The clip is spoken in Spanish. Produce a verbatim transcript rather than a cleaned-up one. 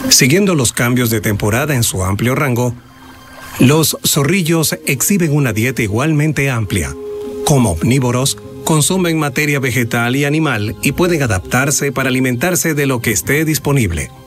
Siguiendo los cambios de temporada en su amplio rango, los zorrillos exhiben una dieta igualmente amplia. Como omnívoros, consumen materia vegetal y animal y pueden adaptarse para alimentarse de lo que esté disponible.